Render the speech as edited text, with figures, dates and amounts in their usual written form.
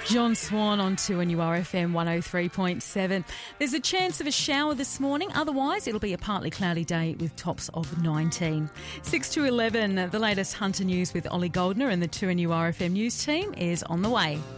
John Swan on 2NURFM 103.7. There's a chance of a shower this morning. Otherwise, it'll be a partly cloudy day with tops of 19. 6 to 11, the latest Hunter news with Ollie Goldner and the 2NURFM news team is on the way.